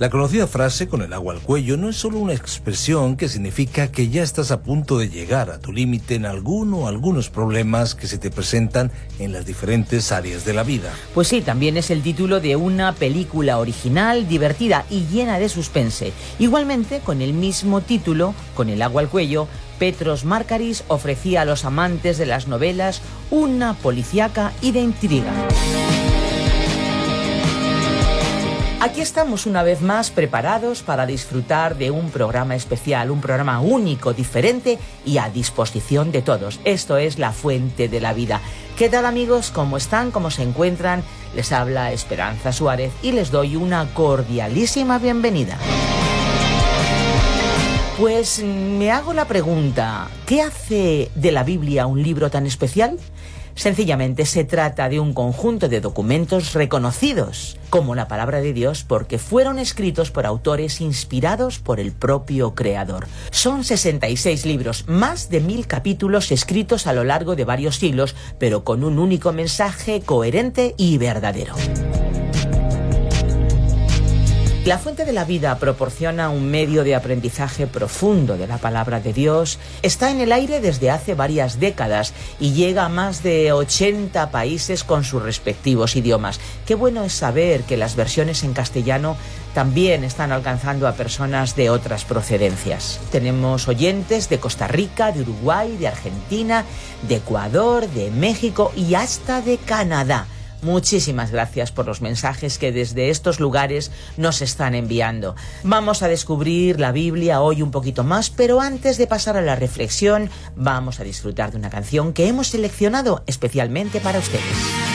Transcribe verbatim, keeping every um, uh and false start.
La conocida frase "con el agua al cuello" no es solo una expresión que significa que ya estás a punto de llegar a tu límite en alguno o algunos problemas que se te presentan en las diferentes áreas de la vida. Pues sí, también es el título de una película original, divertida y llena de suspense. Igualmente, con el mismo título, "Con el agua al cuello", Petros Márkaris ofrecía a los amantes de las novelas una policíaca y de intriga. Aquí estamos una vez más preparados para disfrutar de un programa especial, un programa único, diferente y a disposición de todos. Esto es La Fuente de la Vida. ¿Qué tal, amigos? ¿Cómo están? ¿Cómo se encuentran? Les habla Esperanza Suárez y les doy una cordialísima bienvenida. Pues me hago la pregunta, ¿qué hace de la Biblia un libro tan especial? Sencillamente se trata de un conjunto de documentos reconocidos como la palabra de Dios porque fueron escritos por autores inspirados por el propio Creador. Son sesenta y seis libros, más de mil capítulos escritos a lo largo de varios siglos, pero con un único mensaje coherente y verdadero. La Fuente de la Vida proporciona un medio de aprendizaje profundo de la palabra de Dios. Está en el aire desde hace varias décadas y llega a más de ochenta países con sus respectivos idiomas. Qué bueno es saber que las versiones en castellano también están alcanzando a personas de otras procedencias. Tenemos oyentes de Costa Rica, de Uruguay, de Argentina, de Ecuador, de México y hasta de Canadá. Muchísimas gracias por los mensajes que desde estos lugares nos están enviando. Vamos a descubrir la Biblia hoy un poquito más, pero antes de pasar a la reflexión, vamos a disfrutar de una canción que hemos seleccionado especialmente para ustedes.